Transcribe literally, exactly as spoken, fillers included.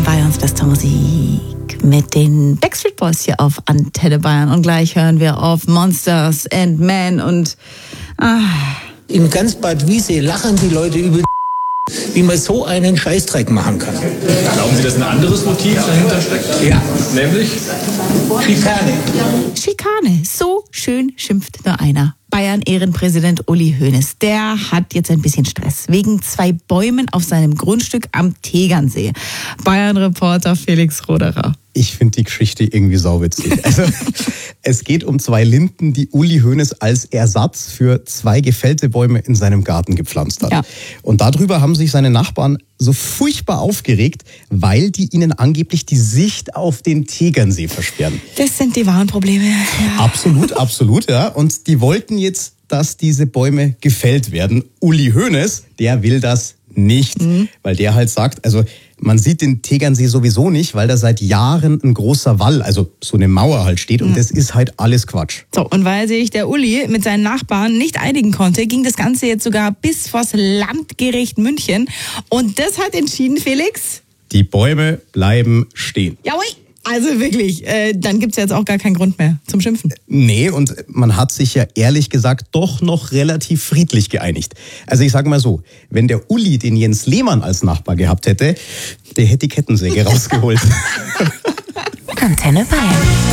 Bayerns beste Musik mit den Backstreet Boys hier auf Antenne Bayern. Und gleich hören wir auf Monsters and Men und... Ah. In ganz Bad Wiessee lachen die Leute über wie man so einen Scheißdreck machen kann. Glauben Sie, dass ein anderes Motiv dahinter steckt? Ja. Nämlich? Schikane. Schikane. So schön schimpft nur einer. Bayern-Ehrenpräsident Uli Hoeneß, der hat jetzt ein bisschen Stress wegen zwei Bäumen auf seinem Grundstück am Tegernsee. Bayern-Reporter Felix Roderer. Ich finde die Geschichte irgendwie sauwitzig. Also, es geht um zwei Linden, die Uli Hoeneß als Ersatz für zwei gefällte Bäume in seinem Garten gepflanzt hat. Ja. Und darüber haben sich seine Nachbarn so furchtbar aufgeregt, weil die ihnen angeblich die Sicht auf den Tegernsee versperren. Das sind die wahren Probleme. Ja. Absolut, absolut, ja. Und die wollten jetzt, dass diese Bäume gefällt werden. Uli Hoeneß, der will das nicht, mhm. weil der halt sagt, also man sieht den Tegernsee sowieso nicht, weil da seit Jahren ein großer Wall, also so eine Mauer halt steht und mhm. das ist halt alles Quatsch. So, und weil sich der Uli mit seinen Nachbarn nicht einigen konnte, ging das Ganze jetzt sogar bis vors Landgericht München und das hat entschieden, Felix? Die Bäume bleiben stehen. Jawohl. Also wirklich, äh, dann gibt's jetzt auch gar keinen Grund mehr zum Schimpfen. Nee, und man hat sich ja ehrlich gesagt doch noch relativ friedlich geeinigt. Also ich sage mal so, wenn der Uli den Jens Lehmann als Nachbar gehabt hätte, der hätte die Kettensäge rausgeholt. Antenne Bayern.